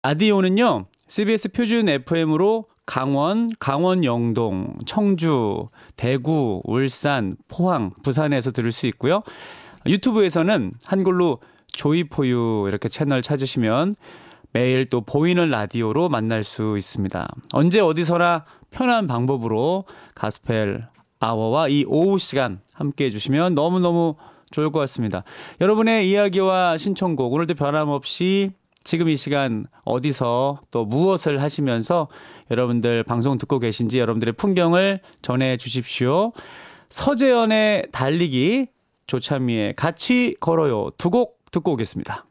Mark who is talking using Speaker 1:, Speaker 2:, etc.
Speaker 1: 라디오는요, CBS 표준 FM으로 강원, 강원 영동, 청주, 대구, 울산, 포항, 부산에서 들을 수 있고요. 유튜브에서는 한글로 조이포유 이렇게 채널 찾으시면 매일 또 보이는 라디오로 만날 수 있습니다. 언제 어디서나 편한 방법으로 가스펠 아워와 이 오후 시간 함께 해주시면 너무너무 좋을 것 같습니다. 여러분의 이야기와 신청곡 오늘도 변함없이 지금 이 시간 어디서 또 무엇을 하시면서 여러분들 방송 듣고 계신지 여러분들의 풍경을 전해 주십시오. 서재현의 달리기, 조찬미의 같이 걸어요 두 곡 듣고 오겠습니다.